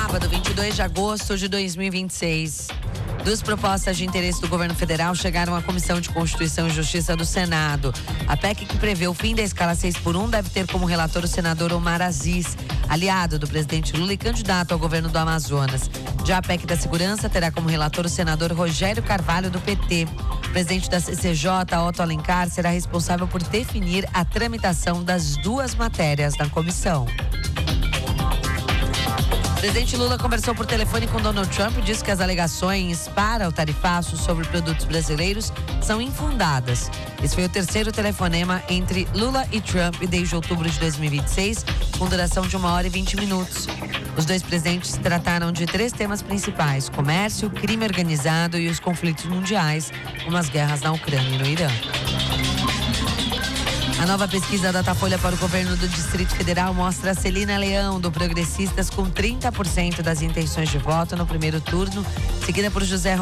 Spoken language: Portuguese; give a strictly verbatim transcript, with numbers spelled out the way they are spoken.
sábado, vinte e dois de agosto de dois mil e vinte e seis. Duas propostas de interesse do governo federal chegaram à Comissão de Constituição e Justiça do Senado. A P E C que prevê o fim da escala seis por um deve ter como relator o senador Omar Aziz, aliado do presidente Lula e candidato ao governo do Amazonas. Já a P E C da Segurança terá como relator o senador Rogério Carvalho, do P T. O presidente da C C J, Otto Alencar, será responsável por definir a tramitação das duas matérias na comissão. O presidente Lula conversou por telefone com Donald Trump e disse que as alegações para o tarifaço sobre produtos brasileiros são infundadas. Esse foi o terceiro telefonema entre Lula e Trump desde outubro de dois mil e vinte e seis, com duração de uma hora e vinte minutos. Os dois presidentes trataram de três temas principais: comércio, crime organizado e os conflitos mundiais, como as guerras na Ucrânia e no Irã. A nova pesquisa Datafolha para o governo do Distrito Federal mostra a Celina Leão, do Progressistas, com trinta por cento das intenções de voto no primeiro turno, seguida por José